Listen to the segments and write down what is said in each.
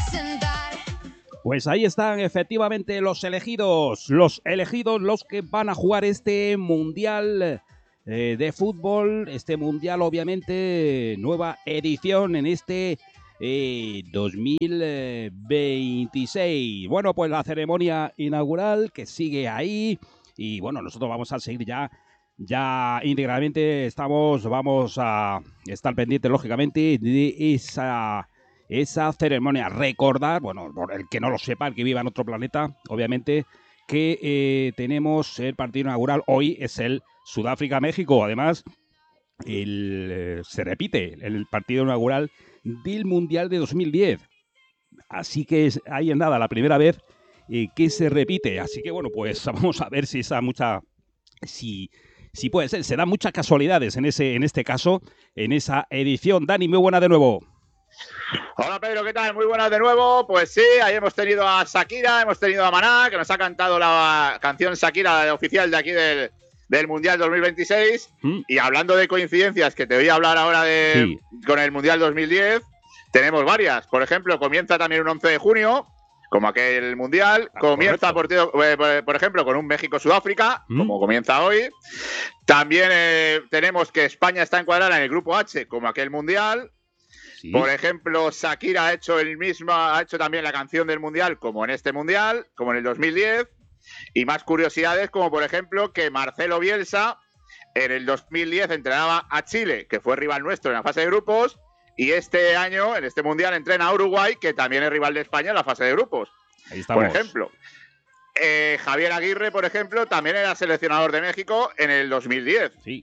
Pues ahí están efectivamente los elegidos, los que van a jugar este Mundial de fútbol, este Mundial obviamente, nueva edición en este 2026. Bueno, pues la ceremonia inaugural que sigue ahí y bueno, nosotros vamos a seguir ya íntegramente, vamos a estar pendientes lógicamente de esa ceremonia. Recordar, bueno, por el que no lo sepa, el que viva en otro planeta, obviamente, que tenemos el partido inaugural. Hoy es el Sudáfrica-México. Además, se repite el partido inaugural del Mundial de 2010. Así que ahí en nada, la primera vez que se repite. Así que, bueno, pues vamos a ver si puede ser. Se dan muchas casualidades en este caso, en esa edición. Dani, muy buena de nuevo. Hola Pedro, ¿qué tal? Muy buenas de nuevo. Pues sí, ahí hemos tenido a Shakira, hemos tenido a Maná, que nos ha cantado la canción Shakira oficial de aquí del Mundial 2026. Y hablando de coincidencias, que te voy a hablar ahora con el Mundial 2010, tenemos varias. Por ejemplo, comienza también un 11 de junio, como aquel Mundial. Comienza, por ejemplo, con un México-Sudáfrica, como comienza hoy. También tenemos que España está encuadrada en el Grupo H, como aquel Mundial. Sí. Por ejemplo, Shakira ha hecho también la canción del Mundial, como en este Mundial, como en el 2010. Y más curiosidades, como por ejemplo que Marcelo Bielsa en el 2010 entrenaba a Chile, que fue rival nuestro en la fase de grupos, y este año, en este Mundial, entrena a Uruguay, que también es rival de España en la fase de grupos. Ahí estamos. Por ejemplo, Javier Aguirre, por ejemplo, también era seleccionador de México en el 2010. Sí.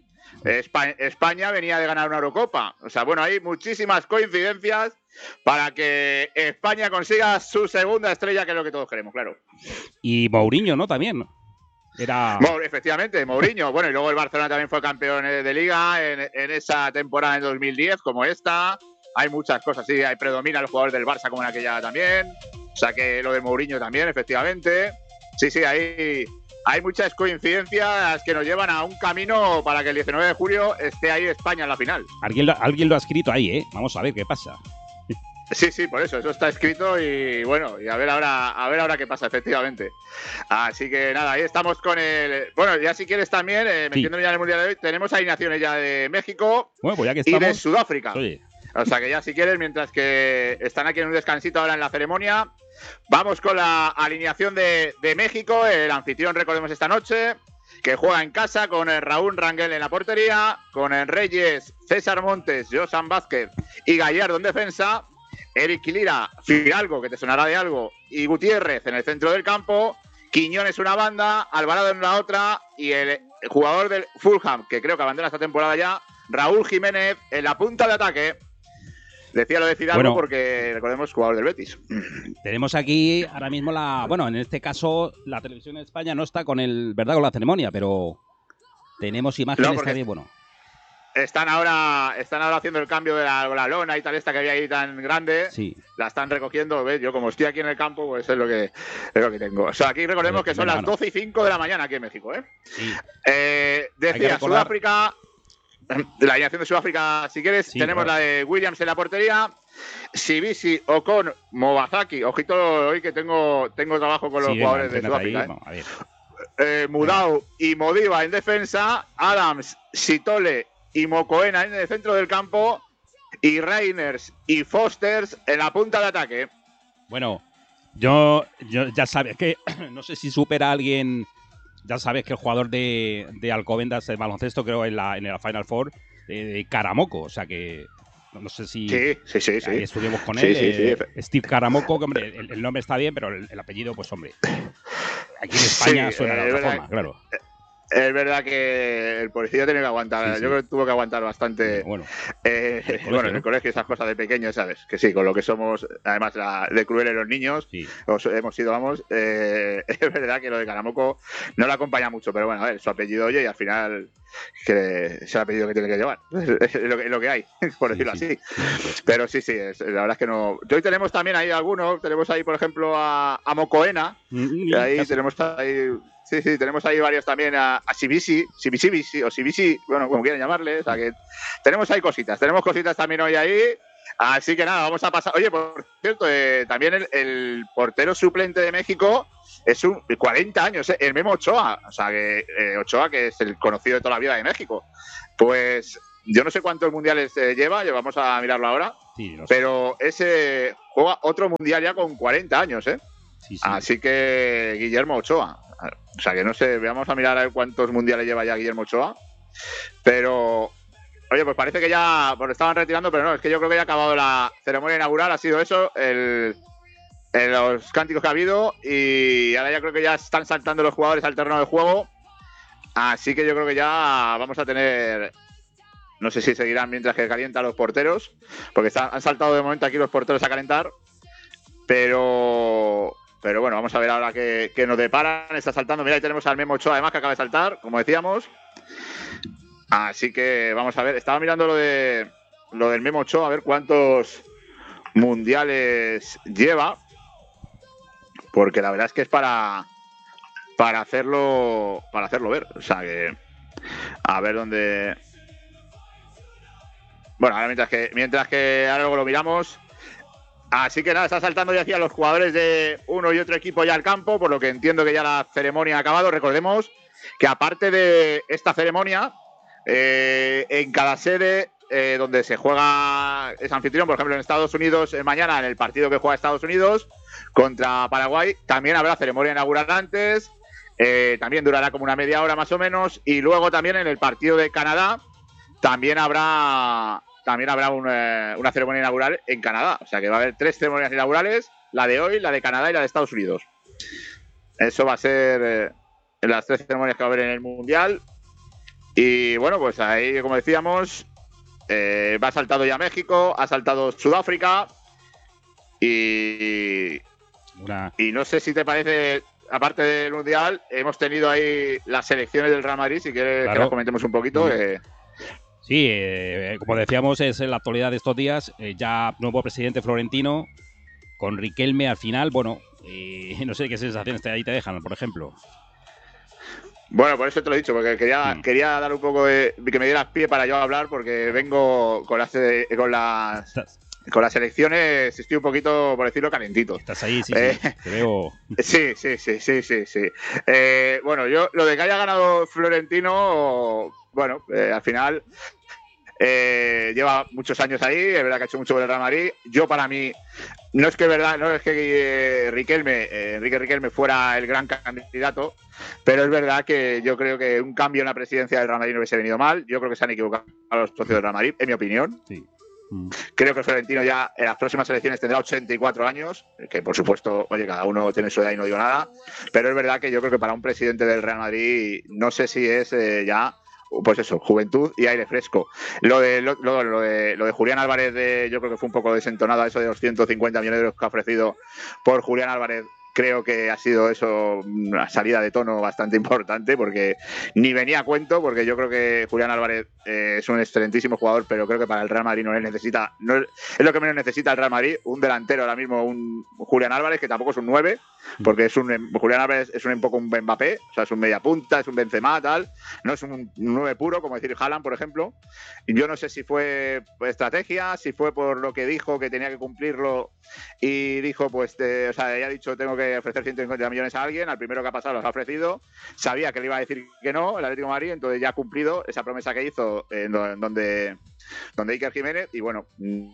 España venía de ganar una Eurocopa. O sea, bueno, hay muchísimas coincidencias para que España consiga su segunda estrella, que es lo que todos queremos, claro. Y Mourinho, ¿no? También. Efectivamente, Mourinho. Bueno, y luego el Barcelona también fue campeón de Liga en esa temporada en 2010, como esta. Hay muchas cosas, sí. Predomina el jugador del Barça como en aquella también. O sea, que lo de Mourinho también, efectivamente. Sí, hay muchas coincidencias que nos llevan a un camino para que el 19 de julio esté ahí España en la final. Alguien lo ha escrito ahí, ¿eh? Vamos a ver qué pasa. Sí, por eso está escrito y bueno, y a ver ahora qué pasa, efectivamente. Así que nada, ahí estamos con el... Bueno, ya si quieres también, metiéndonos ya en el Mundial de hoy, tenemos alineaciones ya de México pues ya que estamos, y de Sudáfrica. Oye. O sea que ya si quieres, mientras que están aquí en un descansito ahora en la ceremonia, vamos con la alineación de México, el anfitrión, recordemos esta noche, que juega en casa con Raúl Rangel en la portería, con Reyes, César Montes, Josan Vázquez y Gallardo en defensa, Eric Lira, Fidalgo, que te sonará de algo, y Gutiérrez en el centro del campo, Quiñones una banda, Alvarado en la otra, y el jugador del Fulham, que creo que abandona esta temporada ya, Raúl Jiménez, en la punta de ataque. Decía lo de Fidalgo porque, recordemos, jugador del Betis. Tenemos aquí ahora mismo en este caso, la televisión de España no está con la ceremonia, pero tenemos imágenes también, Están ahora haciendo el cambio de la lona y tal, esta que había ahí tan grande. Sí. La están recogiendo, ¿ves? Yo como estoy aquí en el campo, pues es lo que tengo. O sea, aquí recordemos que son las 12:05 de la mañana aquí en México, ¿eh? Sí. Decía, Sudáfrica... La alineación de Sudáfrica, si quieres, sí, tenemos la de Williams en la portería, Sibisi, Ocon, Mobazaki. Ojito hoy que tengo trabajo con los jugadores de Sudáfrica. Mudau y Modiva en defensa, Adams, Sitole y Mokoena en el centro del campo y Reiners y Fosters en la punta de ataque. Bueno, yo ya sabes que no sé si supera a alguien. Ya sabes que el jugador de Alcobendas de baloncesto, creo, en la Final Four, Karamoko, o sea que no sé si ahí estuvimos con él. Steve Karamoko, que hombre, el nombre está bien, pero el apellido, pues hombre, aquí en España suena de otra forma, claro. Es verdad que el policía tiene que aguantar. Sí. Yo creo que tuvo que aguantar bastante. Bueno, en el colegio, esas cosas de pequeños, ¿sabes? Que sí, con lo que somos, además de crueles los niños, hemos sido, vamos. Es verdad que lo de Karamoko no le acompaña mucho, pero bueno, a ver, su apellido, oye, y al final que es el apellido que tiene que llevar. Es lo que hay, por decirlo así. Pero sí, la verdad es que no. Hoy tenemos también ahí algunos. Tenemos ahí, por ejemplo, a Mokoena. Ahí tenemos ahí. Sí, tenemos ahí varios también a Sibisi, bueno, como quieran llamarle. O sea que tenemos ahí cositas. Tenemos cositas también hoy ahí. Así que nada, vamos a pasar. Oye, por cierto, también el portero suplente de México es 40 años, el Memo Ochoa. O sea, que Ochoa, que es el conocido de toda la vida de México. Pues yo no sé cuántos mundiales lleva, vamos a mirarlo ahora. Sí, no sé. Pero ese juega otro mundial ya con 40 años, ¿eh? Sí, sí. Así que Guillermo Ochoa. O sea, que no sé, vamos a mirar a ver cuántos mundiales lleva ya Guillermo Ochoa. Pero, oye, pues parece que ya lo estaban retirando, pero no, es que yo creo que ya ha acabado la ceremonia inaugural, ha sido eso, los cánticos que ha habido, y ahora ya creo que ya están saltando los jugadores al terreno de juego. Así que yo creo que ya vamos a tener... No sé si seguirán mientras que calientan los porteros, porque han saltado de momento aquí los porteros a calentar. Pero bueno, vamos a ver ahora qué nos deparan. Está saltando, mira, ahí tenemos al Memo Ochoa, además, que acaba de saltar, como decíamos. Así que vamos a ver. Estaba mirando lo del Memo Ochoa, a ver cuántos mundiales lleva. Porque la verdad es que es para hacerlo ver. O sea que... A ver dónde... Bueno, ahora mientras que ahora luego lo miramos. Así que nada, está saltando ya hacia los jugadores de uno y otro equipo ya al campo, por lo que entiendo que ya la ceremonia ha acabado. Recordemos que aparte de esta ceremonia, en cada sede donde se juega es anfitrión, por ejemplo en Estados Unidos, mañana en el partido que juega Estados Unidos contra Paraguay, también habrá ceremonia inaugural antes, también durará como una media hora más o menos, y luego también en el partido de Canadá también habrá una ceremonia inaugural en Canadá. O sea que va a haber 3 ceremonias inaugurales, la de hoy, la de Canadá y la de Estados Unidos. Eso va a ser las 3 ceremonias que va a haber en el Mundial. Y bueno, pues ahí, como decíamos, ha saltado ya México, ha saltado Sudáfrica y no sé si te parece, aparte del Mundial, hemos tenido ahí las selecciones del Real Madrid, si quieres claro, que las comentemos un poquito. Sí, como decíamos, es en la actualidad de estos días, ya nuevo presidente Florentino, con Riquelme al final. Bueno, no sé qué sensaciones ahí te dejan, por ejemplo. Bueno, por eso te lo he dicho, porque quería dar un poco de que me dieras pie para yo hablar, porque vengo con las elecciones, estoy un poquito, por decirlo, calentito. Estás ahí, sí, te veo. Sí. Bueno, yo lo de que haya ganado Florentino, bueno, al final lleva muchos años ahí, es verdad que ha hecho mucho por el Real Madrid. Yo, para mí, no es que Enrique Riquelme fuera el gran candidato, pero es verdad que yo creo que un cambio en la presidencia del Real Madrid no hubiese venido mal. Yo creo que se han equivocado los socios del Real Madrid, en mi opinión. Sí. Creo que Florentino ya en las próximas elecciones tendrá 84 años, que por supuesto, oye, cada uno tiene su edad y no digo nada, pero es verdad que yo creo que para un presidente del Real Madrid no sé si es ya, pues eso, juventud y aire fresco. Lo de Julián Álvarez, yo creo que fue un poco desentonado, eso de los 150 millones de euros que ha ofrecido por Julián Álvarez. Creo que ha sido eso una salida de tono bastante importante, porque ni venía a cuento, porque yo creo que Julián Álvarez es un excelentísimo jugador, pero creo que para el Real Madrid no es lo que menos necesita el Real Madrid, un delantero ahora mismo, un Julián Álvarez, que tampoco es un 9, porque Julián Álvarez es un poco un Mbappé, o sea, es un media punta, es un Benzema, tal, no es un 9 puro, como decir Haaland, por ejemplo. Y yo no sé si fue estrategia, si fue por lo que dijo, que tenía que cumplirlo, y dijo, pues, o sea, ya ha dicho, tengo que ofrecer 150 millones a alguien, al primero que ha pasado los ha ofrecido, sabía que le iba a decir que no, el Atlético de Madrid, entonces ya ha cumplido esa promesa que hizo donde Iker Jiménez. Y bueno,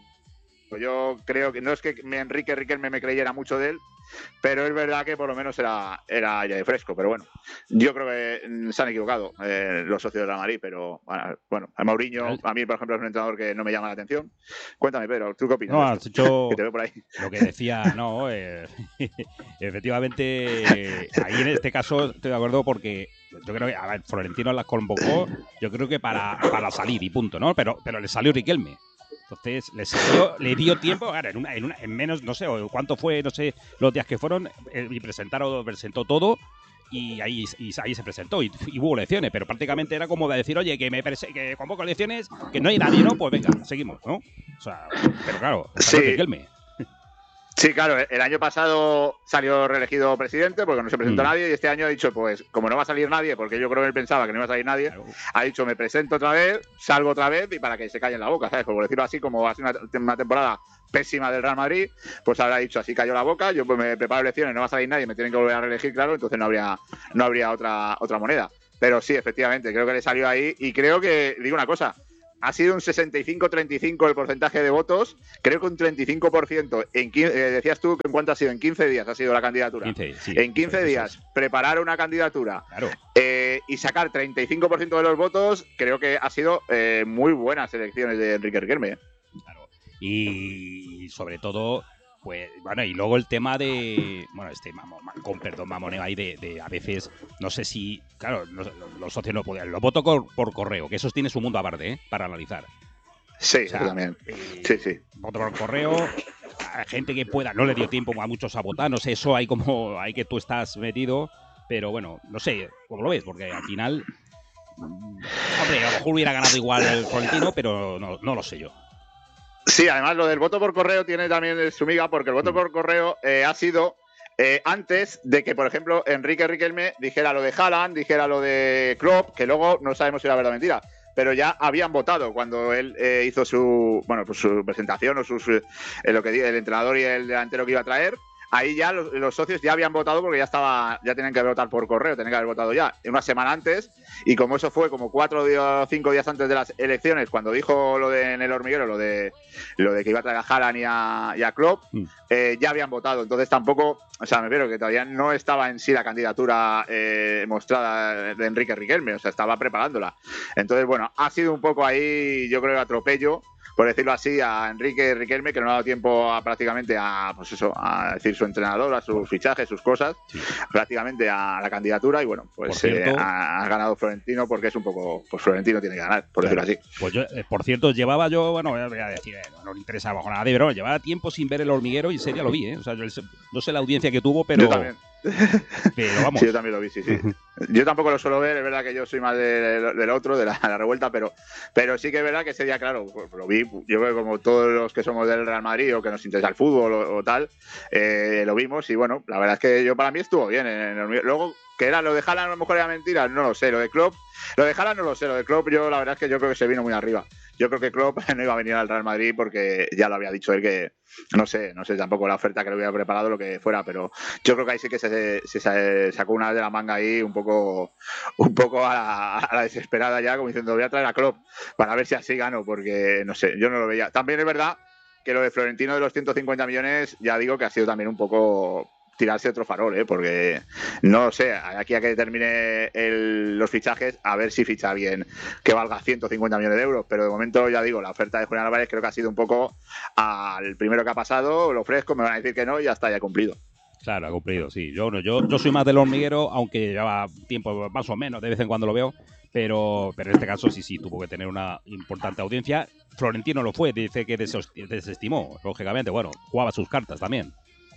yo creo que no es que Enrique Riquelme me creyera mucho de él, pero es verdad que por lo menos era ya de fresco. Pero bueno, yo creo que se han equivocado los socios de la Madrid. Pero bueno, a Mourinho, a mí por ejemplo, es un entrenador que no me llama la atención. Cuéntame, Pedro, ¿tú qué opinas? No, has hecho que te veo por ahí. Lo que decía, no, efectivamente, ahí en este caso estoy de acuerdo, porque yo creo que Florentino las convocó, yo creo que para salir y punto, ¿no? Pero le salió Riquelme. Entonces le dio tiempo, claro, en menos, no sé, o cuánto fue, no sé, los días que fueron, y presentó todo, y ahí se presentó, y hubo elecciones, pero prácticamente era como de decir, oye, que convoco elecciones, que no hay nadie, ¿no? Pues venga, seguimos, ¿no? O sea, pero claro, sí. Riquelme. Sí, claro, el año pasado salió reelegido presidente porque no se presentó nadie, y este año ha dicho, pues como no va a salir nadie, porque yo creo que él pensaba que no iba a salir nadie, claro, ha dicho, me presento otra vez, salgo otra vez, y para que se callen la boca, ¿sabes? Por decirlo así, como ha sido una temporada pésima del Real Madrid, pues habrá dicho, así cayó la boca, yo pues me preparo elecciones, no va a salir nadie, me tienen que volver a reelegir, claro, entonces no habría otra moneda. Pero sí, efectivamente, creo que le salió ahí, y creo que, digo una cosa, ha sido un 65-35 el porcentaje de votos, creo que un 35%. Decías tú que en cuánto ha sido, en 15 días ha sido la candidatura. 15, sí, en 15 días, preparar una candidatura, claro, y sacar 35% de los votos, creo que ha sido muy buenas elecciones de Enrique Riquelme. Claro. Y sobre todo, pues bueno, y luego el tema de, bueno, con perdón, mamoneo ahí de a veces, no sé si, claro, los socios no podían, lo voto por correo, que eso tiene su mundo aparte, para analizar. Sí, o sea, también. Sí. Voto por correo, a gente que pueda, no le dio tiempo a muchos a votar, no sé, eso hay que tú estás metido, pero bueno, no sé, ¿cómo lo ves? Porque al final, hombre, a lo mejor hubiera ganado igual el Florentino, pero no lo sé yo. Sí, además lo del voto por correo tiene también su miga, porque el voto por correo ha sido antes de que, por ejemplo, Enrique Riquelme dijera lo de Haaland, dijera lo de Klopp, que luego no sabemos si era verdad o mentira, pero ya habían votado cuando él hizo su presentación o lo que dice el entrenador y el delantero que iba a traer. Ahí ya los socios ya habían votado porque ya tenían que votar por correo, tenían que haber votado ya una semana antes, y como eso fue como 4 o 5 días antes de las elecciones, cuando dijo lo de en el hormiguero, lo de que iba a traer a Haaland y a Klopp, ya habían votado. Entonces tampoco, o sea, me refiero que todavía no estaba en sí la candidatura mostrada de Enrique Riquelme, o sea, estaba preparándola. Entonces, bueno, ha sido un poco ahí, yo creo, atropello, por decirlo así, a Enrique Riquelme, que no ha dado tiempo prácticamente a decir su entrenador, a sus fichajes, sus cosas, prácticamente a la candidatura, y bueno, pues ha ganado Florentino, porque es un poco, pues Florentino tiene que ganar, por decirlo así. Pues yo, por cierto, llevaba yo, bueno, voy a decir, no le interesaba nada, pero llevaba tiempo sin ver El Hormiguero y sería lo vi, o sea, yo no sé la audiencia que tuvo, pero... Yo también. Pero vamos. Sí, yo también lo vi, sí. Yo tampoco lo suelo ver, es verdad que yo soy más del otro, de la revuelta, pero sí que es verdad que ese día, claro, lo vi, yo creo que como todos los que somos del Real Madrid o que nos interesa el fútbol o tal, lo vimos, y bueno, la verdad es que para mí estuvo bien. Luego, que era lo de Haaland, a lo mejor era mentira, no lo sé, lo de Klopp, lo de Haaland no lo sé, lo de Klopp la verdad es que yo creo que se vino muy arriba. Yo creo que Klopp no iba a venir al Real Madrid porque ya lo había dicho él, que no sé tampoco la oferta que le hubiera preparado, lo que fuera, pero yo creo que ahí sí que se sacó una de la manga ahí un poco a la desesperada, ya como diciendo, voy a traer a Klopp para ver si así gano, porque no sé, yo no lo veía. También es verdad que lo de Florentino de los 150 millones, ya digo que ha sido también un poco tirarse otro farol, porque no sé, aquí a que termine los fichajes, a ver si ficha bien que valga 150 millones de euros, pero de momento, ya digo, la oferta de Julián Álvarez creo que ha sido un poco al primero que ha pasado, lo ofrezco, me van a decir que no y ya está, ya cumplido. Claro, ha cumplido, sí. Yo soy más del Hormiguero, aunque lleva tiempo más o menos, de vez en cuando lo veo, pero en este caso sí, tuvo que tener una importante audiencia. Florentino lo fue, dice que desestimó, lógicamente, bueno, jugaba sus cartas también.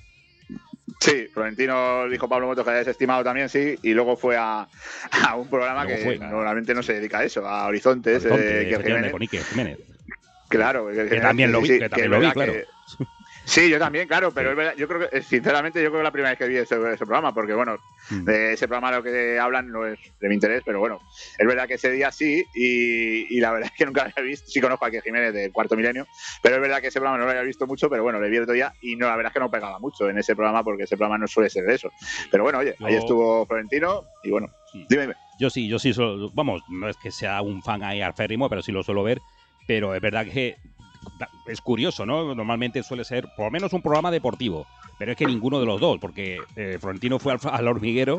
Sí, Florentino dijo Pablo Motos que había desestimado también, sí, y luego fue a un programa normalmente no se dedica a eso, a Horizontes, con Iker Jiménez. Claro, que también lo vi, claro. Sí, yo también, claro, pero es verdad, yo creo que, sinceramente, yo creo que es la primera vez que vi ese programa, porque bueno, de ese programa lo que hablan no es de mi interés, pero bueno, es verdad que ese día sí, y la verdad es que nunca lo había visto, sí conozco a Iker Jiménez del Cuarto Milenio, pero es verdad que ese programa no lo había visto mucho, pero bueno, le vi el otro día, y no, la verdad es que no pegaba mucho en ese programa, porque ese programa no suele ser de eso. Pero bueno, oye, ahí estuvo Florentino, y bueno, dime. Yo sí, vamos, no es que sea un fan ahí alférrimo, pero sí lo suelo ver, pero es verdad que es curioso, ¿no? Normalmente suele ser por lo menos un programa deportivo, pero es que ninguno de los dos, porque Florentino fue al Hormiguero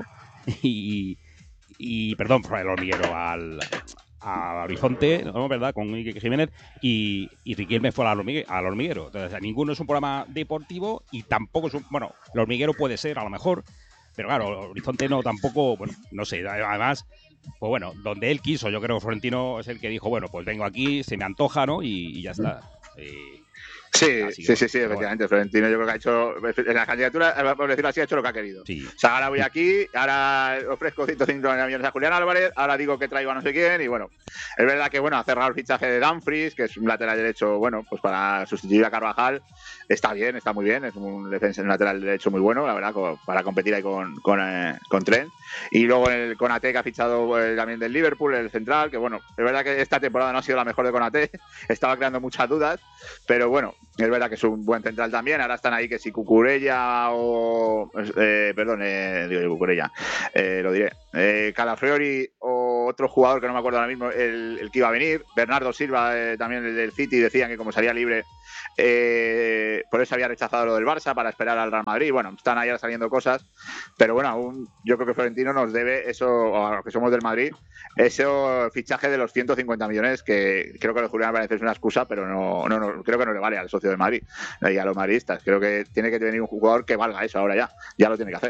perdón, fue al Hormiguero, al Horizonte, ¿no? ¿Verdad? Con Iker Jiménez, y Riquelme fue al Hormiguero. Entonces, ninguno es un programa deportivo y tampoco es bueno, el Hormiguero puede ser a lo mejor, pero claro, Horizonte no, tampoco, bueno, no sé, además, pues bueno, donde él quiso, yo creo que Florentino es el que dijo, bueno, pues vengo aquí, se me antoja, ¿no? Y ya está. Sí, efectivamente. Bueno. Florentino yo creo que ha hecho, en la candidatura, por decirlo así, ha hecho lo que ha querido. Sí. O sea, ahora voy aquí, ahora ofrezco 150 millones a Julián Álvarez, ahora digo que traigo a no sé quién, y bueno, es verdad que bueno, ha cerrado el fichaje de Dumfries, que es un lateral derecho, bueno, pues para sustituir a Carvajal, está bien, está muy bien, es un defensa, un lateral derecho muy bueno, la verdad, para competir ahí con Trent. Y luego el Konaté, que ha fichado también del Liverpool, el central, que bueno, es verdad que esta temporada no ha sido la mejor de Konaté, estaba creando muchas dudas, pero bueno, es verdad que es un buen central también. Ahora están ahí que si Cucurella o... digo Cucurella, lo diré. Calafiori o otro jugador que no me acuerdo ahora mismo, el que iba a venir. Bernardo Silva, también el del City, decían que como salía libre, por eso había rechazado lo del Barça para esperar al Real Madrid. Bueno, están ahí saliendo cosas, pero bueno, aún yo creo que Florentino nos debe eso, a los que somos del Madrid, ese fichaje de los 150 millones, que creo que lo de Julián Álvarez es una excusa, pero no, creo que no le vale al socio de Madrid y a los madridistas. Creo que tiene que venir un jugador que valga eso ahora ya lo tiene que hacer.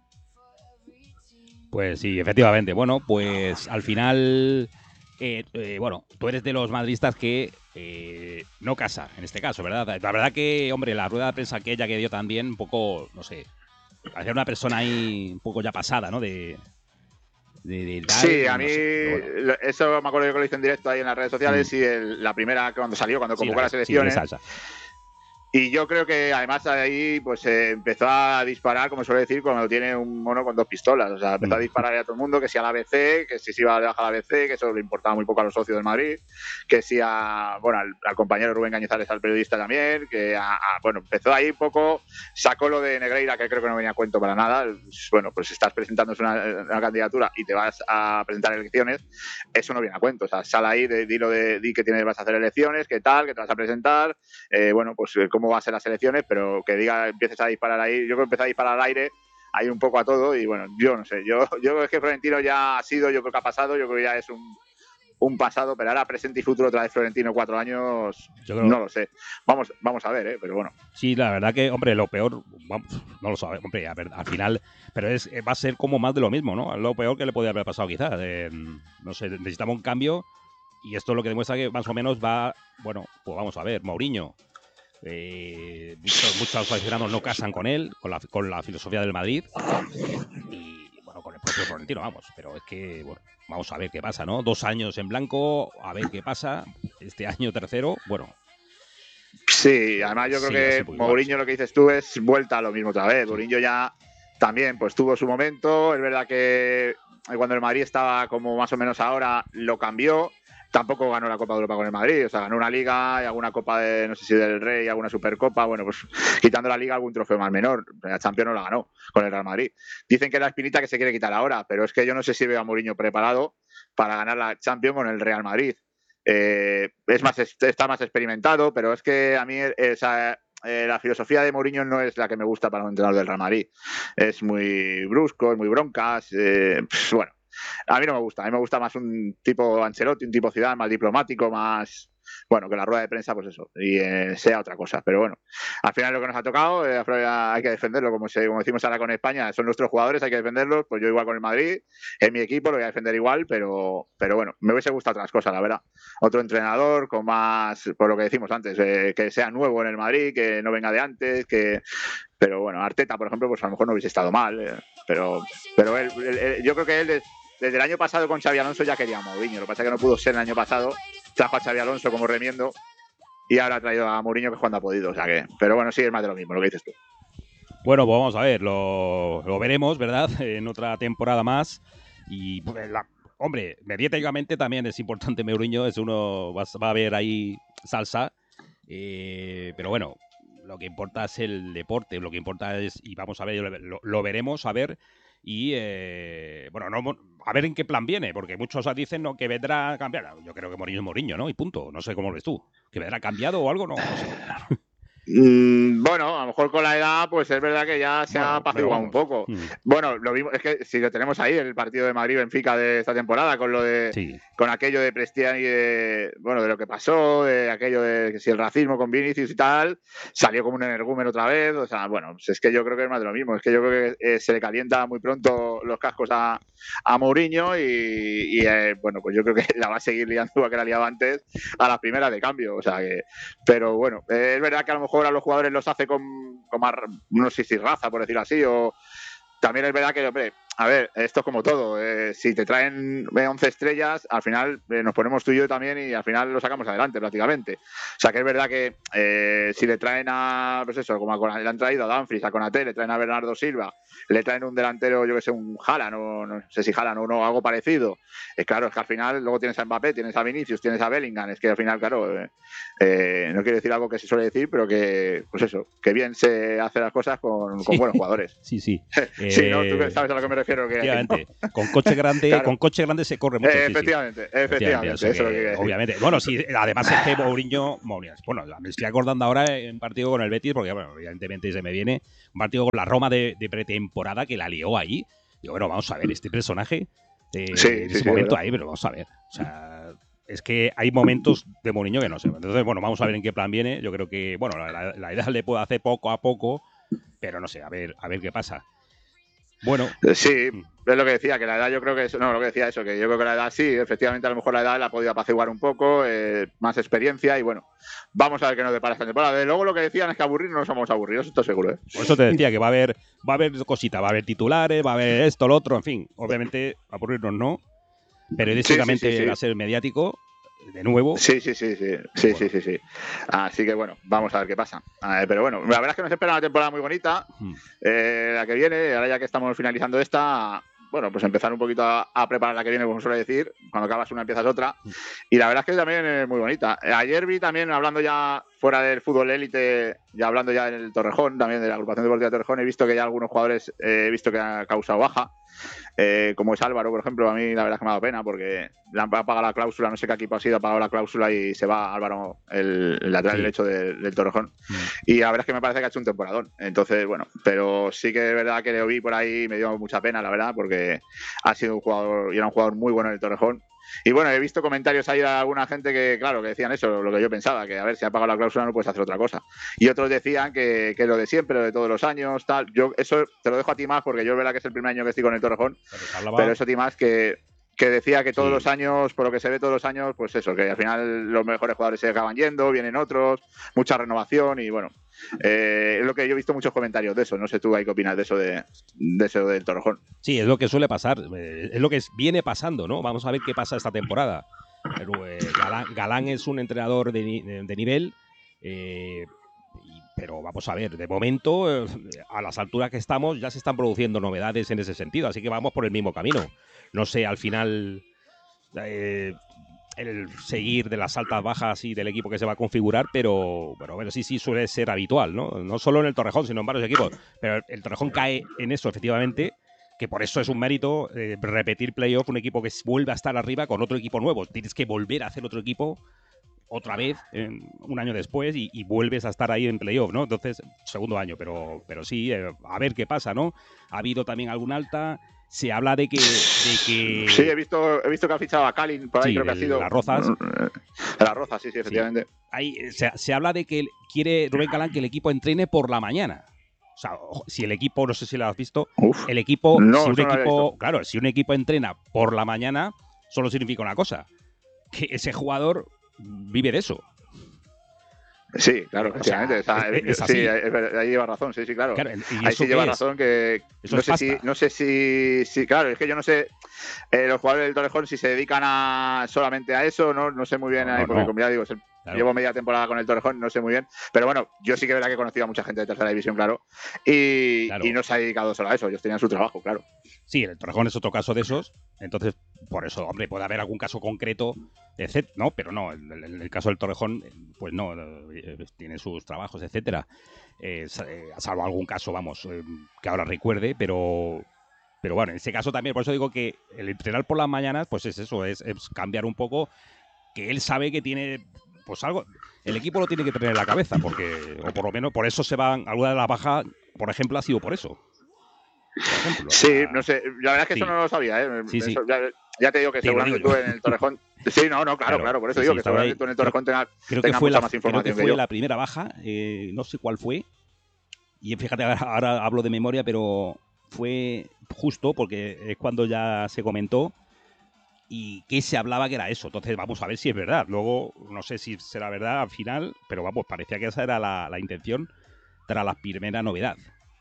Pues sí, efectivamente. Bueno, pues al final, bueno, tú eres de los madridistas que no casa, en este caso, ¿verdad? La verdad que, hombre, la rueda de prensa aquella que dio también, un poco, no sé, parecía una persona ahí un poco ya pasada, ¿no? Sí, a mí bueno. Eso me acuerdo yo que lo hice en directo ahí en las redes sociales y la primera cuando salió, cuando convocó las elecciones. Sí, y yo creo que además ahí pues empezó a disparar, como suele decir, cuando tiene un mono con dos pistolas. O sea, empezó a disparar a todo el mundo, que si a la ABC, que si se iba a dejar a la ABC, que eso le importaba muy poco a los socios del Madrid, que si bueno, al compañero Rubén Cañizares, al periodista también, que bueno, empezó ahí un poco, sacó lo de Negreira, que creo que no venía a cuento para nada. Bueno, pues estás presentándose una candidatura y te vas a presentar elecciones, eso no viene a cuento. O sea, sal ahí, di que vas a hacer elecciones, que tal, que te vas a presentar, bueno, pues cómo va a ser las elecciones, pero que empieces a disparar ahí. Yo creo que empecé a disparar al aire ahí un poco a todo y bueno, yo no sé, yo es que Florentino ya ha sido, yo creo que ha pasado, yo creo que ya es un pasado, pero ahora presente y futuro otra vez Florentino 4 años, yo creo, no lo sé. Vamos a ver, pero bueno. Sí, la verdad que, hombre, lo peor, vamos, no lo sabe, hombre, a ver, al final, pero va a ser como más de lo mismo, ¿no? Lo peor que le podría haber pasado quizás. No sé, necesitamos un cambio y esto es lo que demuestra que más o menos va, bueno, pues vamos a ver, Mourinho. Muchos aficionados no casan con él, con la filosofía del Madrid y bueno, con el propio Florentino, vamos, pero es que bueno, vamos a ver qué pasa, ¿no? 2 años en blanco, a ver qué pasa, este año tercero, bueno. Sí, además yo creo que Mourinho, lo que dices tú, es vuelta a lo mismo otra vez. Mourinho ya también pues tuvo su momento, es verdad que cuando el Madrid estaba como más o menos ahora, lo cambió. Tampoco ganó la Copa de Europa con el Madrid, o sea, ganó una Liga y alguna Copa de, no sé si del Rey, alguna Supercopa, bueno, pues quitando la Liga algún trofeo más menor, la Champions no la ganó con el Real Madrid. Dicen que es la espinita que se quiere quitar ahora, pero es que yo no sé si veo a Mourinho preparado para ganar la Champions con el Real Madrid. Está más experimentado, pero es que a mí la filosofía de Mourinho no es la que me gusta para un entrenador del Real Madrid. Es muy brusco, es muy broncas, bueno. A mí no me gusta, a mí me gusta más un tipo Ancelotti, un tipo Zidane, más diplomático, más, bueno, que la rueda de prensa, pues eso, y sea otra cosa. Pero bueno, al final lo que nos ha tocado, hay que defenderlo, como decimos ahora con España, son nuestros jugadores, hay que defenderlos, pues yo igual con el Madrid, en mi equipo lo voy a defender igual, pero bueno, me hubiese gustado otras cosas, la verdad. Otro entrenador con más, por lo que decimos antes, que sea nuevo en el Madrid, que no venga de antes, pero bueno, Arteta, por ejemplo, pues a lo mejor no hubiese estado mal, pero él, yo creo que él desde el año pasado con Xabi Alonso ya quería a Mourinho. Lo que pasa es que no pudo ser el año pasado. Trajo a Xabi Alonso como remiendo y ahora ha traído a Mourinho que cuando ha podido. O sea que, pero bueno, sí, es más de lo mismo, lo que dices tú. Bueno, pues vamos a ver, lo veremos, ¿verdad? En otra temporada más. Y, pues, hombre, mediáticamente también es importante Mourinho. Va a haber ahí salsa. Pero bueno, lo que importa es el deporte. Lo que importa es, y vamos a ver, lo veremos, a ver. Y bueno, a ver en qué plan viene, porque muchos dicen que vendrá a cambiar. Yo creo que Mourinho es Mourinho, ¿no? Y punto. No sé cómo lo ves tú. ¿Que vendrá cambiado o algo? No sé. Bueno, a lo mejor con la edad, pues es verdad que ya se ha apaciguado un poco. Bueno, lo mismo, es que si lo tenemos ahí, el partido de Madrid-Benfica de esta temporada, con lo de con aquello de Prestiani y de lo que pasó, de aquello de que si el racismo con Vinicius y tal, salió como un energúmeno otra vez. O sea, bueno, pues es que yo creo que es más de lo mismo. Es que yo creo que se le calienta muy pronto los cascos a Mourinho y bueno, pues yo creo que la va a seguir liando a que la liaba antes a las primeras de cambio. O sea que, pero bueno, es verdad que a lo mejor a los jugadores los hace con más, no sé si raza, por decirlo así, o también es verdad que, hombre, a ver, esto es como todo. Si te traen 11 estrellas, al final nos ponemos tú y yo también y al final lo sacamos adelante prácticamente. O sea que es verdad que si le traen a, pues eso, como le han traído a Dumfries, a Konaté, le traen a Bernardo Silva, le traen un delantero, yo que sé, un Haaland, o no sé si Haaland o no, algo parecido. Claro, es que al final luego tienes a Mbappé, tienes a Vinicius, tienes a Bellingham. Es que al final, claro, no quiero decir algo que se suele decir, pero que, pues eso, que bien se hace las cosas con buenos jugadores. Sí. Sí, ¿no? Tú sabes a lo que me refiero. Efectivamente. Con coche grande, claro. Con coche grande se corre mucho. Efectivamente. O sea eso que, obviamente. Bueno, sí, además es que Mourinho, bueno, me estoy acordando ahora en partido con el Betis, porque bueno, evidentemente se me viene un partido con la Roma de pretemporada que la lió ahí. Digo, bueno, vamos a ver, este personaje en ese momento ahí, pero vamos a ver. O sea, es que hay momentos de Mourinho que no sé. Entonces, bueno, vamos a ver en qué plan viene. Yo creo que, bueno, la edad le puede hacer poco a poco, pero no sé, a ver qué pasa. Bueno. Sí, es lo que decía, que la edad yo creo que... No, lo que decía eso, que yo creo que la edad sí, efectivamente a lo mejor la edad la ha podido apaciguar un poco, más experiencia y bueno, vamos a ver qué nos depara esta temporada. De luego lo que decían es que aburrir no somos aburridos, esto seguro. Por eso te decía que va a haber cositas, va a haber titulares, va a haber esto, lo otro, en fin, obviamente aburrirnos no, periodísticamente va a ser mediático. De nuevo. Sí. Así que bueno, vamos a ver qué pasa. Pero bueno, la verdad es que nos espera una temporada muy bonita. La que viene, ahora ya que estamos finalizando esta, bueno, pues empezar un poquito a preparar la que viene, como suele decir. Cuando acabas una, empiezas otra. Y la verdad es que también es muy bonita. Ayer vi también, hablando ya fuera del fútbol élite, ya hablando ya del Torrejón, también de la agrupación deportiva de Torrejón, he visto que ya algunos jugadores he visto que han causado baja. Como es Álvaro, por ejemplo, a mí la verdad es que me ha dado pena porque le han pagado la cláusula, no sé qué equipo ha sido, ha pagado la cláusula y se va Álvaro, el lateral derecho del Torrejón. Y la verdad es que me parece que ha hecho un temporadón. Entonces, bueno, pero sí que es verdad que le vi por ahí, me dio mucha pena, la verdad, porque ha sido un jugador y era un jugador muy bueno en el Torrejón. Y bueno, he visto comentarios ahí de alguna gente que, claro, que decían eso, lo que yo pensaba, que a ver, si ha pagado la cláusula no puedes hacer otra cosa. Y otros decían que lo de siempre, lo de todos los años, tal. Yo eso te lo dejo a ti más, porque yo es verdad que es el primer año que estoy con el Torrejón, pero eso a ti más que decía que todos los años, por lo que se ve todos los años, pues eso, que al final los mejores jugadores se acaban yendo, vienen otros, mucha renovación y bueno, es lo que yo he visto muchos comentarios de eso. No sé tú qué opinas de eso del Torrejón. Sí, es lo que suele pasar, es lo que viene pasando, ¿no? Vamos a ver qué pasa esta temporada. Pero, Galán es un entrenador de nivel, pero vamos a ver, de momento, a las alturas que estamos, ya se están produciendo novedades en ese sentido, así que vamos por el mismo camino. No sé, al final, el seguir de las altas bajas y del equipo que se va a configurar, pero sí suele ser habitual, ¿no? No solo en el Torrejón, sino en varios equipos. Pero el Torrejón cae en eso, efectivamente, que por eso es un mérito repetir playoff, un equipo que vuelve a estar arriba con otro equipo nuevo. Tienes que volver a hacer otro equipo otra vez un año después y vuelves a estar ahí en playoff, ¿no? Entonces, segundo año, pero sí, a ver qué pasa, ¿no? Ha habido también algún alta. Se habla de que... Sí, he visto que ha fichado a Kalin, por ahí creo que ha sido... Las Rozas. Las Rozas, sí, efectivamente. Sí. Ahí, se habla de que quiere Rubén Galán que el equipo entrene por la mañana. O sea, si el equipo, no sé si lo has visto, el equipo... No, si un equipo entrena por la mañana, solo significa una cosa, que ese jugador vive de eso. Sí, claro, efectivamente. Sí, ahí lleva razón, sí, claro. Ahí sí lleva razón que no sé si claro, es que yo no sé los jugadores del Torrejón si se dedican solamente a eso, no sé muy bien, porque como ya digo, llevo media temporada con el Torrejón, no sé muy bien, pero bueno, yo sí que es verdad que he conocido a mucha gente de tercera división, claro, y no se ha dedicado solo a eso, ellos tenían su trabajo, claro. Sí, el Torrejón es otro caso de esos, entonces, por eso, hombre, puede haber algún caso concreto, ¿no? Pero no, en el caso del Torrejón, pues no, tiene sus trabajos, etcétera. Salvo algún caso, vamos, que ahora recuerde, pero bueno, en ese caso también, por eso digo que el entrenar por las mañanas, pues es eso, es cambiar un poco, que él sabe que tiene pues algo, el equipo lo tiene que tener en la cabeza, porque, o por lo menos por eso se van, alguna de las bajas, por ejemplo, ha sido por eso. Sí, no sé, la verdad es que eso no lo sabía, ¿eh? Sí, sí. Eso, ya te digo que seguramente tú en el Torrejón. Sí, claro, por eso digo que seguramente tú en el Torrejón tengas mucha más información. Creo que fue la primera baja, no sé cuál fue. Y fíjate, ahora hablo de memoria, pero fue justo porque es cuando ya se comentó y que se hablaba que era eso. Entonces vamos a ver si es verdad. Luego no sé si será verdad al final, pero vamos, parecía que esa era la intención tras la primera novedad.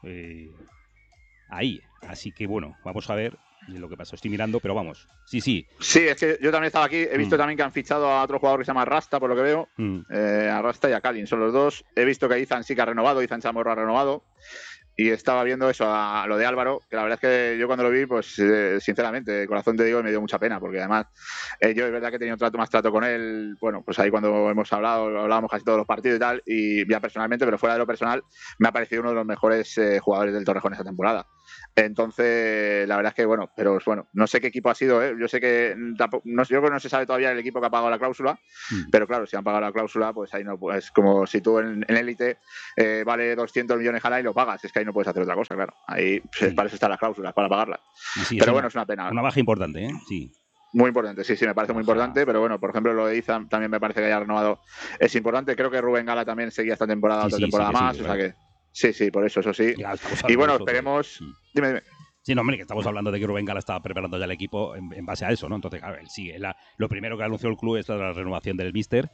Ahí. Así que bueno, vamos a ver lo que pasa. Estoy mirando, pero vamos. Sí. Sí, es que yo también estaba aquí. He visto también que han fichado a otro jugador que se llama Rasta, por lo que veo. A Rasta y a Kalin, son los dos. He visto que Izan sí que ha renovado, Izan Chamorro ha renovado. Y estaba viendo eso, a lo de Álvaro, que la verdad es que yo cuando lo vi, pues sinceramente, de corazón te digo, me dio mucha pena, porque además yo es verdad que he tenido más trato con él, bueno, pues ahí cuando hemos hablábamos casi todos los partidos y tal, y ya personalmente, pero fuera de lo personal, me ha parecido uno de los mejores jugadores del Torrejón esta temporada. Entonces, la verdad es que pero bueno, no sé qué equipo ha sido, ¿eh? Yo sé que yo creo que no se sabe todavía el equipo que ha pagado la cláusula, pero claro, si han pagado la cláusula, pues ahí no, pues como si tú en élite vale 200 millones al año y lo pagas, es que ahí no puedes hacer otra cosa, claro. Ahí para eso están las cláusulas, para pagarlas. Pero bueno, es una pena. Una baja importante, ¿eh? Sí. Muy importante, sí, me parece muy importante, pero bueno, por ejemplo, lo de Izan también me parece que haya renovado, es importante. Creo que Rubén Gala también seguía esta temporada, otra temporada más, o sea que sí, por eso sí. Y bueno, esperemos. Dime. Sí, no, hombre, que estamos hablando de que Rubén Gala estaba preparando ya el equipo en base a eso, ¿no? Entonces, claro, él sigue. Lo primero que anunció el club es la renovación del míster.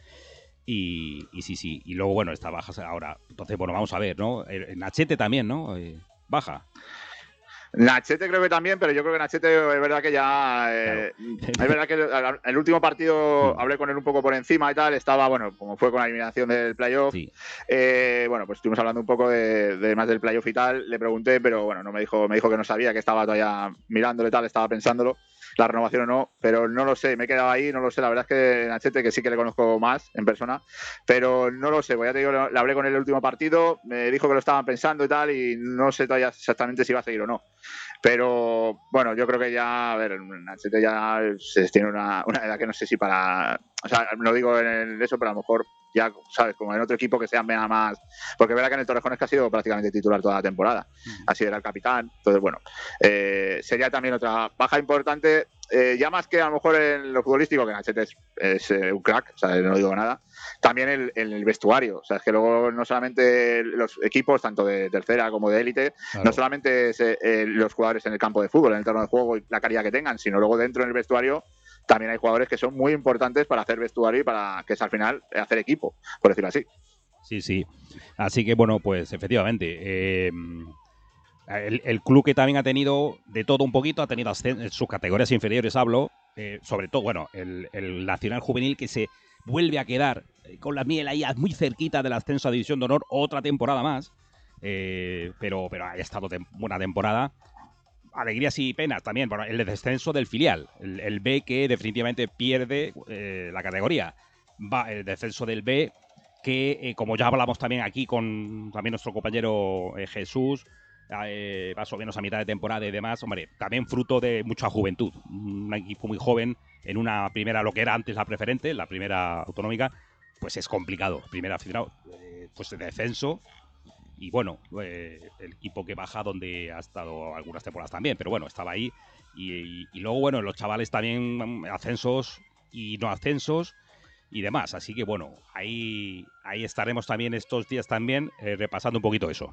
Y sí. Y luego, bueno, está baja ahora. Entonces, bueno, vamos a ver, ¿no? Nachete también, ¿no? Baja. Nachete creo que también, pero yo creo que Nachete es verdad que ya... es verdad que el último partido hablé con él un poco por encima y tal, estaba, bueno, como fue con la eliminación del playoff, bueno, pues estuvimos hablando un poco de más del playoff y tal, le pregunté, pero bueno, no me dijo que no sabía, que estaba todavía mirándolo y tal, estaba pensándolo, la renovación o no, pero no lo sé, me he quedado ahí, no lo sé, la verdad es que Nachete, que sí que le conozco más en persona, pero no lo sé, ya te digo, le hablé con él el último partido, me dijo que lo estaban pensando y tal, y no sé todavía exactamente si va a seguir o no. Pero bueno, yo creo que ya, a ver, Nachete ya tiene una edad que no sé si para. O sea, no digo en eso, pero a lo mejor ya, ¿sabes? Como en otro equipo que sea más. Porque es verdad que en el Torrejón es que ha sido prácticamente titular toda la temporada. Así era el capitán. Entonces, bueno, sería también otra baja importante. Ya más que a lo mejor en lo futbolístico, que Nachete es un crack, o sea, no digo nada. También el vestuario, o sea, es que luego no solamente los equipos, tanto de tercera como de élite, no solamente es, los jugadores en el campo de fútbol, en el terreno de juego y la calidad que tengan, sino luego dentro del vestuario también hay jugadores que son muy importantes para hacer vestuario y para que es al final hacer equipo, por decirlo así. Sí. Así que bueno, pues efectivamente, el club que también ha tenido de todo un poquito, ha tenido sus categorías inferiores, hablo, sobre todo, bueno, el Nacional Juvenil que se vuelve a quedar con la miel ahí muy cerquita del ascenso a División de Honor otra temporada más, pero ha estado buena temporada. Alegrías y penas también, bueno, el descenso del filial, el B que definitivamente pierde la categoría, el descenso del B que, como ya hablamos también aquí con también nuestro compañero Jesús, más o menos a mitad de temporada y demás, hombre, también fruto de mucha juventud, un equipo muy joven en una primera, lo que era antes la preferente, la primera autonómica, pues es complicado, primera final, pues de descenso. Y bueno, el equipo que baja donde ha estado algunas temporadas también, pero bueno, estaba ahí. Y luego, bueno, los chavales también ascensos y no ascensos y demás. Así que bueno, ahí estaremos también estos días también repasando un poquito eso.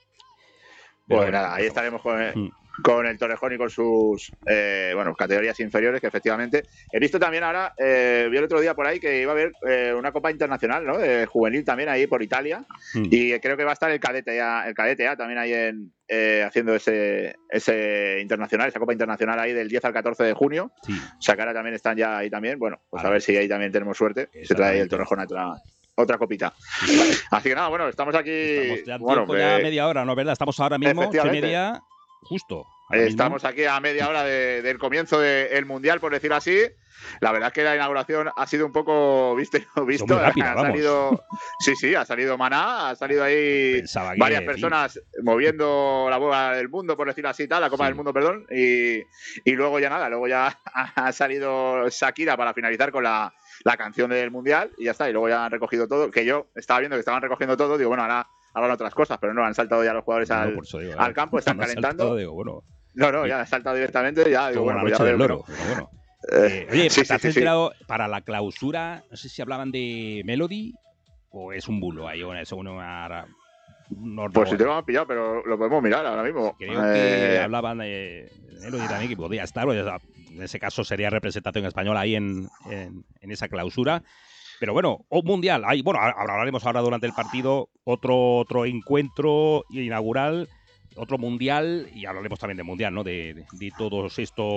Pues nada, ahí estaremos con el Torrejón y con sus categorías inferiores, que efectivamente he visto también ahora, vi el otro día por ahí que iba a haber una Copa Internacional, ¿no? De juvenil también ahí por Italia, y creo que va a estar el cadete A también ahí haciendo ese internacional, esa Copa Internacional ahí del 10 al 14 de junio. O sea que ahora también están ya ahí también, bueno, pues a ver si ahí también tenemos suerte, se trae el Torrejón a otra copita. Así que nada, bueno, estamos aquí. Estamos ya media hora, ¿no? ¿Verdad? Estamos ahora mismo, 8:30, justo. Estamos aquí a media hora del comienzo del Mundial, por decir así. La verdad es que la inauguración ha sido un poco visto. Muy rápida, ha salido, sí, ha salido Maná, ha salido ahí varias personas moviendo la bola del mundo, por decirlo así, la Copa del Mundo, perdón. Y luego ya nada, luego ya ha salido Shakira para finalizar con la la canción del Mundial y ya está. Y luego ya han recogido todo, que yo estaba viendo que estaban recogiendo todo, digo, bueno, ahora hagan otras cosas, pero no, han saltado ya los jugadores al campo, están calentando. Ya han saltado directamente, ya digo, bueno, pues ya veo, loro, pero bueno. Oye, ¿te has enterado para la clausura? No sé si hablaban de Melody o es un bulo ahí, o es una pues si te lo han pillado, pero lo podemos mirar ahora mismo. Creo que hablaban de Melody también, que podría estar, en ese caso sería representación española ahí en esa clausura. Pero bueno, mundial, hablaremos ahora durante el partido, otro encuentro inaugural, otro mundial, y hablaremos también del mundial, ¿no? De todos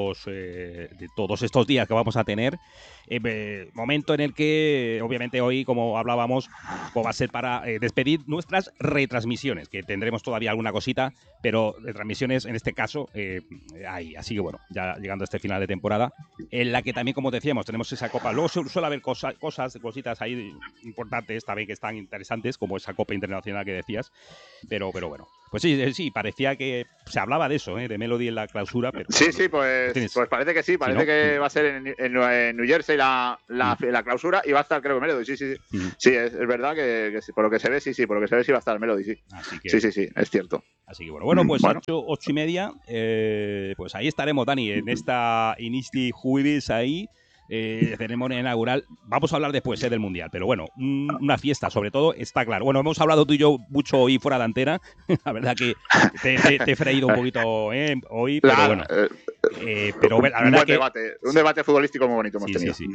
estos días que vamos a tener. Momento en el que, obviamente, hoy, como hablábamos, va a ser para despedir nuestras retransmisiones, que tendremos todavía alguna cosita, pero retransmisiones, en este caso, hay. Así que bueno, ya llegando a este final de temporada, en la que también, como decíamos, tenemos esa copa. Luego suele haber cositas ahí importantes también que están interesantes, como esa copa internacional que decías, pero bueno. Pues sí, parecía que se hablaba de eso, de Melody en la clausura. Pero, sí, pues parece que sí, parece que va a ser en New Jersey la clausura y va a estar, creo que Melody, sí. Sí, es verdad que por lo que se ve, sí, por lo que se ve sí va a estar Melody, sí. Sí, es cierto. Así que bueno, pues 8:30, pues ahí estaremos, Dani, en este jueves ahí. Ceremonia inaugural. Vamos a hablar después del Mundial, pero bueno, una fiesta, sobre todo, está claro. Bueno, hemos hablado tú y yo mucho hoy fuera de antena. La verdad que te he freído un poquito hoy, pero bueno. Pero la verdad un debate futbolístico muy bonito hemos tenido. Sí.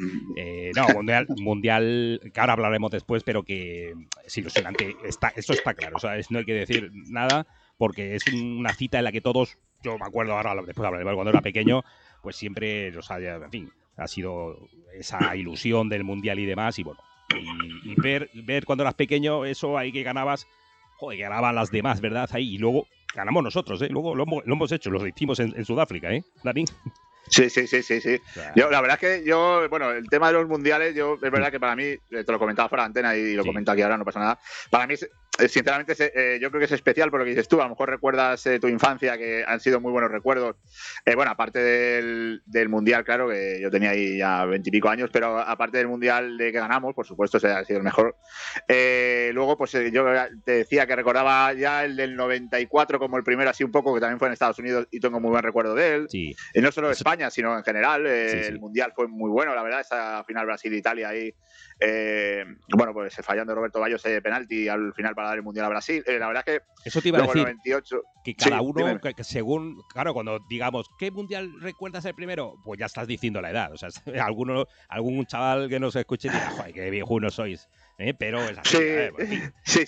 Mundial, que ahora hablaremos después, pero que es ilusionante. Eso está claro, o sea, no hay que decir nada, porque es una cita en la que todos, yo me acuerdo ahora, después hablaremos, cuando era pequeño, pues siempre, en fin, ha sido esa ilusión del Mundial y demás, y bueno, y ver cuando eras pequeño eso ahí que ganabas, que ganaban las demás, ¿verdad? Ahí, y luego ganamos nosotros, luego lo hemos hecho, lo hicimos en Sudáfrica, Dani. Sí. Yo, la verdad es que el tema de los mundiales, es verdad que para mí, te lo comentaba fuera de antena y lo comento aquí ahora, no pasa nada. Para mí, sinceramente, yo creo que es especial por lo que dices tú. A lo mejor recuerdas tu infancia, que han sido muy buenos recuerdos. Aparte del mundial, claro, que yo tenía ahí ya 20 y pico años, pero aparte del mundial de que ganamos, por supuesto, ese ha sido el mejor. Luego, pues yo te decía que recordaba ya el del 94 como el primero, así un poco, que también fue en Estados Unidos y tengo muy buen recuerdo de él. Sí. Y no solo de España, sino en general. El mundial fue muy bueno, la verdad, esa final Brasil-Italia ahí. Pues fallando Roberto Baggio ese penalti al final para dar el mundial a Brasil. La verdad es que eso te iba a decir, 98, que cada uno, que según, claro, cuando digamos ¿qué mundial recuerdas el primero? Pues ya estás diciendo la edad. O sea, algún chaval que nos escuche dirá, joder, qué viejunos sois. Pero es así. Sí.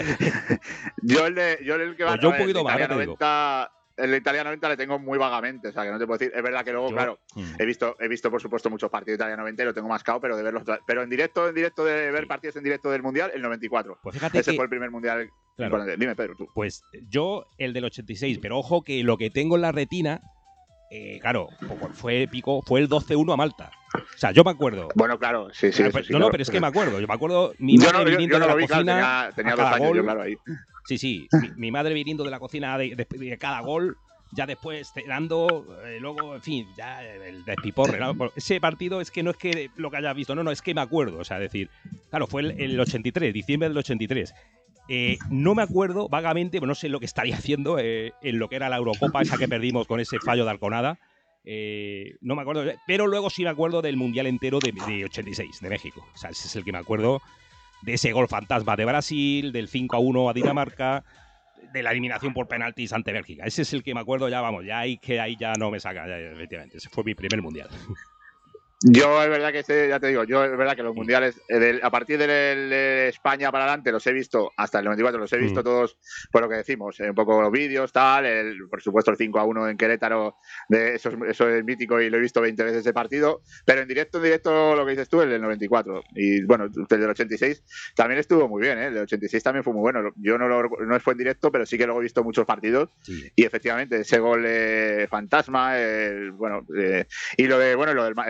Yo el que va pues yo un poquito más, te digo. El de Italia 90 le tengo muy vagamente, o sea, que no te puedo decir. Es verdad que luego, claro, he visto por supuesto muchos partidos de Italia 90 y lo tengo mascado, pero de verlos, pero en directo de ver partidos en directo del Mundial, el 94. Pues fíjate ese fue el primer Mundial. Claro. Dime, Pedro, tú. Pues yo el del 86, pero ojo que lo que tengo en la retina, claro, fue épico, fue el 12-1 a Malta. O sea, yo me acuerdo. Bueno, claro, sí. Pero es que me acuerdo. Yo me acuerdo mi madre viniendo de la cocina. Tenía 2 años, yo, claro, ahí. Sí. Mi madre viniendo de la cocina de cada gol, ya después cenando, luego, en fin, ya el despiporre, ¿no? Ese partido es que no es que lo que hayas visto, no, es que me acuerdo. O sea, decir, claro, fue el 83, diciembre del 83. No me acuerdo vagamente, no sé lo que estaría haciendo en lo que era la Eurocopa, esa que perdimos con ese fallo de Arconada. No me acuerdo, pero luego sí me acuerdo del Mundial entero de 86, de México. O sea, ese es el que me acuerdo, de ese gol fantasma de Brasil, del 5-1 a Dinamarca, de la eliminación por penaltis ante Bélgica. Ese es el que me acuerdo, ya ahí ya no me saca, efectivamente. Ese fue mi primer Mundial. Yo es verdad que ya te digo, es verdad que los mundiales, a partir de España para adelante los he visto, hasta el 94 los he visto todos, por lo que decimos, un poco los vídeos, tal, por supuesto el 5-1 en Querétaro, eso es mítico y lo he visto 20 veces ese partido, pero en directo lo que dices tú, el del 94, y bueno, el del 86 también estuvo muy bien, el del 86 también fue muy bueno, yo no fue en directo, pero sí que luego he visto muchos partidos, y efectivamente ese gol fantasma, y lo de España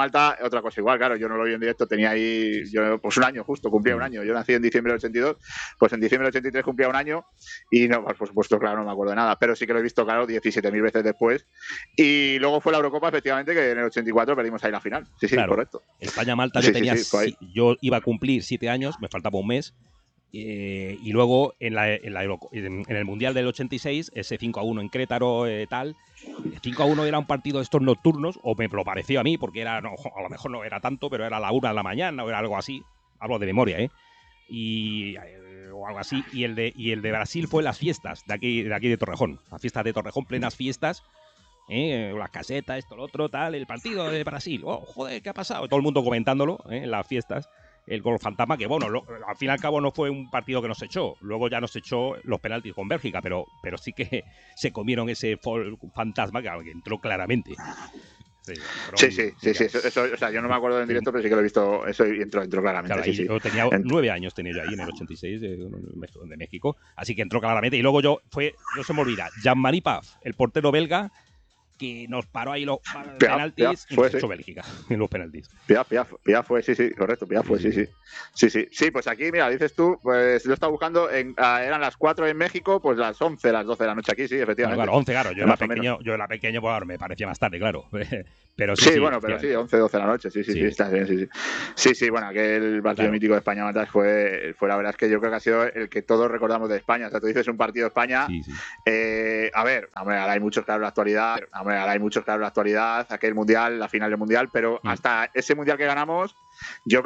España-Malta, otra cosa igual, claro, yo no lo vi en directo, tenía ahí, yo pues un año justo, cumplía un año. Yo nací en diciembre del 82, pues en diciembre del 83 cumplía un año y no, por supuesto, claro, no me acuerdo de nada, pero sí que lo he visto, claro, 17.000 veces después. Y luego fue la Eurocopa, efectivamente, que en el 84 perdimos ahí la final. Sí, sí, claro. correcto. España-Malta yo iba a cumplir 7 años, me faltaba un mes. Y luego en el Mundial del 86, ese 5-1 en Querétaro, tal, 5-1 era un partido de estos nocturnos, o me lo pareció a mí, porque era, no, a lo mejor no era tanto, pero era a la 1 de la mañana o era algo así. Hablo de memoria, o algo así. Y el de Brasil fue las fiestas de aquí de Torrejón. Las fiestas de Torrejón, plenas fiestas. Las casetas, esto, lo otro, tal, el partido de Brasil. Oh, joder, ¿qué ha pasado? Todo el mundo comentándolo en las fiestas. El gol fantasma, que bueno, al fin y al cabo no fue un partido que nos echó. Luego ya nos echó los penaltis con Bélgica, pero sí que se comieron ese fantasma que entró claramente. Sí. Eso, o sea, yo no me acuerdo en directo, pero sí que lo he visto. Eso entró claramente. Claro, sí. Yo tenía 9 años, tenía yo ahí en el 86 de México. Así que entró claramente. Y luego no se me olvida, Jean-Marie Paf, el portero belga, que nos paró ahí los penaltis y nos echó Bélgica en los penaltis. Piaf fue, sí, correcto, Piaf fue, sí. Sí, pues aquí, mira, dices tú, pues lo estaba buscando, eran las 4 en México, pues las 11, las 12 de la noche aquí, sí, efectivamente. Claro, 11, claro, yo era pequeño, pues me parecía más tarde, claro. Pero sí, bueno, pero sí, 11, 12 de la noche, sí, está bien, sí, bueno, aquel partido mítico de España-Malta fue la verdad es que yo creo que ha sido el que todos recordamos de España. O sea, tú dices un partido de España, a ver, ahora hay muchos claros de la actualidad, aquel mundial, la final del mundial, pero hasta ese mundial que ganamos, yo